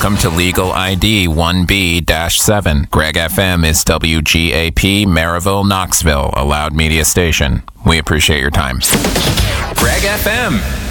Welcome to Legal ID 1B-7. Greg FM is WGAP, Maryville, Knoxville, a loud media station. We appreciate your time. Greg FM.